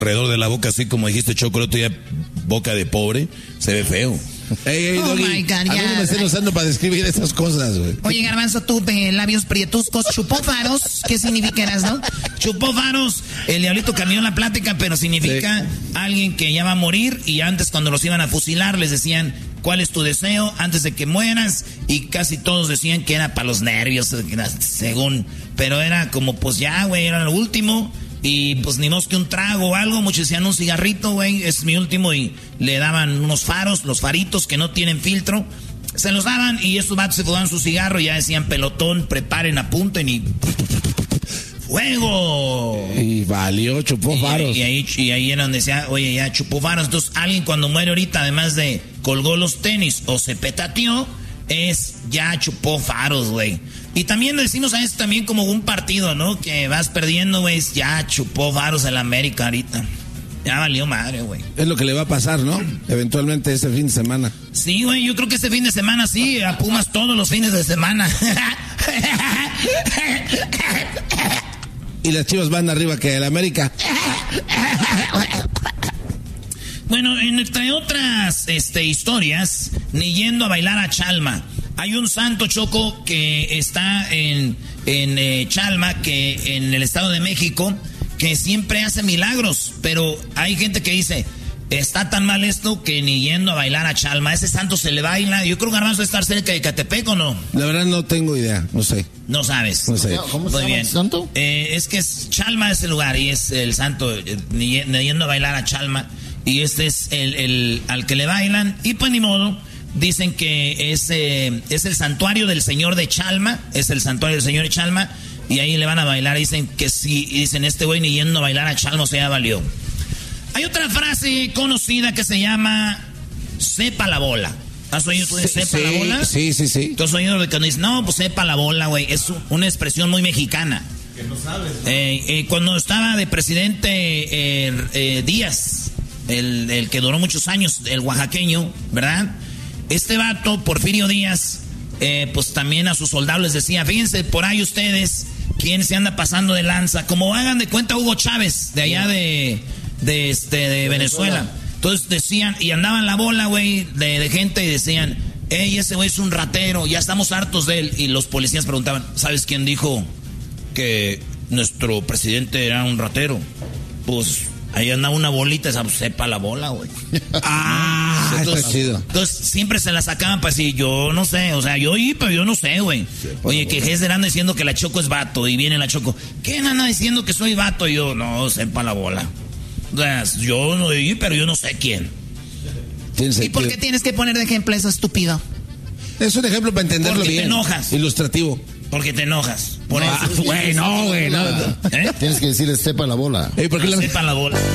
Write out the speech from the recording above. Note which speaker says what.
Speaker 1: alrededor de la boca, así como dijiste, Choco, el otro día, boca de pobre, se ve feo.
Speaker 2: Ey,
Speaker 3: Oh
Speaker 2: Doggy,
Speaker 3: my God,
Speaker 2: a mí no me estén usando para describir esas cosas, güey.
Speaker 3: Oye, Garbanzo, tú, labios prietuscos, chupó faros. ¿Qué significa eso, no?
Speaker 4: Chupó faros, el diablito cambió la plática, pero significa alguien que ya va a morir, y antes cuando los iban a fusilar les decían, ¿cuál es tu deseo antes de que mueras? Y casi todos decían que era para los nervios, según, pero era como, pues ya, güey, era lo último. Y pues ni más que un trago o algo, muchos decían un cigarrito, güey, es mi último, y le daban unos faros, los faritos que no tienen filtro, se los daban y estos vatos se fumaban su cigarro y ya decían, pelotón, preparen, apunten y ¡fuego!
Speaker 2: Y valió, chupó faros.
Speaker 4: Y ahí era donde decía, oye, ya chupó faros. Entonces alguien cuando muere ahorita, además de colgó los tenis o se petateó, es ya chupó faros, güey. Y también decimos a esto también como un partido, ¿no? Que vas perdiendo, güey, ya chupó faros el América ahorita. Ya valió madre, güey.
Speaker 2: Es lo que le va a pasar, ¿no? Eventualmente este fin de semana.
Speaker 4: Sí, güey, yo creo que este fin de semana sí, a Pumas todos los fines de semana.
Speaker 2: Y las Chivas van arriba que el América.
Speaker 4: Bueno, entre otras historias, ni yendo a bailar a Chalma. Hay un santo, Choco, que está en Chalma, que en el Estado de México, que siempre hace milagros. Pero hay gente que dice, está tan mal esto que ni yendo a bailar a Chalma. Ese santo se le baila. Yo creo que Garbanzo estar cerca de Catepec, ¿o no?
Speaker 2: La verdad no tengo idea, no sé.
Speaker 4: No sabes.
Speaker 2: No sé.
Speaker 5: ¿Cómo se llama el santo?
Speaker 4: Es que Chalma es el lugar y es el santo, ni yendo a bailar a Chalma. Y este es el al que le bailan. Y pues ni modo, dicen que es el santuario del Señor de Chalma. Es el santuario del Señor de Chalma. Y ahí le van a bailar. Dicen que sí. Y dicen, este güey ni yendo a bailar a Chalma, o sea, valió. Hay otra frase conocida que se llama sepa la bola. ¿Has oído tú de sepa la bola?
Speaker 2: Sí.
Speaker 4: ¿Tú has oído de cuando dicen, no, pues sepa la bola, güey? Es una expresión muy mexicana. Que no sabes, ¿no? Cuando estaba de presidente Díaz, el que duró muchos años, el oaxaqueño, ¿verdad? Este vato, Porfirio Díaz, pues también a sus soldados les decía, fíjense por ahí ustedes, quién se anda pasando de lanza, como hagan de cuenta Hugo Chávez, de allá de Venezuela. Entonces decían, y andaban la bola, güey, de gente y decían, ey, ese güey es un ratero, ya estamos hartos de él. Y los policías preguntaban, ¿sabes quién dijo que nuestro presidente era un ratero? Pues ahí andaba una bolita, esa sepa la bola, güey.
Speaker 2: Entonces, está chido.
Speaker 4: Entonces siempre se la sacaban para decir, yo no sé, o sea, yo oí, pero yo no sé, güey. Oye, que Hesder anda diciendo que la Choco es vato, y viene la Choco, ¿quién anda diciendo que soy vato? Y yo, no, sepa la bola. O sea, yo no oí, pero yo no sé quién.
Speaker 3: ¿Y por qué tienes que poner de ejemplo eso, estúpido?
Speaker 2: Es un ejemplo para entenderlo
Speaker 4: porque
Speaker 2: bien.
Speaker 4: Te enojas.
Speaker 2: Ilustrativo.
Speaker 4: Porque te enojas. Por
Speaker 2: eso. Güey, no, güey. No.
Speaker 5: Tienes que decirle sepa la bola.
Speaker 2: ¿Por qué
Speaker 4: sepa la bola.